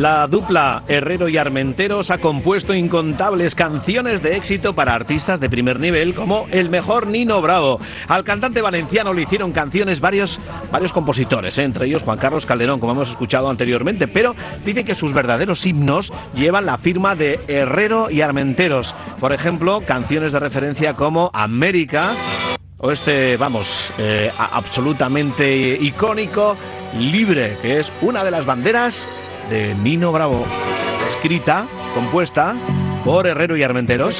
La dupla Herrero y Armenteros ha compuesto incontables canciones de éxito para artistas de primer nivel como el mejor Nino Bravo. Al cantante valenciano le hicieron canciones varios compositores, entre ellos Juan Carlos Calderón, como hemos escuchado anteriormente, pero dice que sus verdaderos himnos llevan la firma de Herrero y Armenteros. Por ejemplo, canciones de referencia como América o absolutamente icónico, Libre, que es una de las banderas de Nino Bravo, escrita, compuesta por Herrero y Armenteros.